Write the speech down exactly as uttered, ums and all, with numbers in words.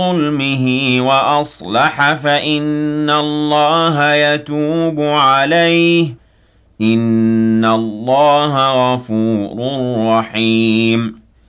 ظلمه وأصلح فإن الله يتوب عليه إن الله غفور رحيم